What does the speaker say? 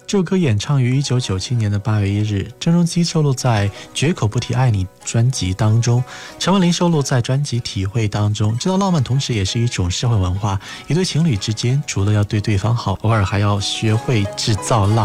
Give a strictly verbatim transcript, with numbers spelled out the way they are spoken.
这首歌演唱于一九九七年的八月一日，郑中基收录在《绝口不提爱你》专辑当中，陈文琳收录在专辑《体会》当中。知道浪漫同时也是一种社会文化，一对情侣之间除了要对对方好，偶尔还要学会制造浪